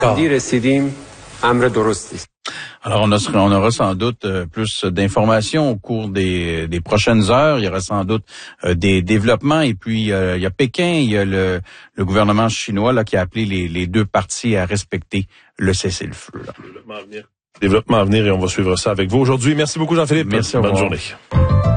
Alors, on aura sans doute plus d'informations au cours des prochaines heures. Il y aura sans doute des développements. Et puis, il y a Pékin, il y a le gouvernement chinois là qui a appelé les deux parties à respecter le cessez-le-feu. Là. Développement à venir et on va suivre ça avec vous aujourd'hui. Merci beaucoup, Jean-Philippe. Merci, bonne journée.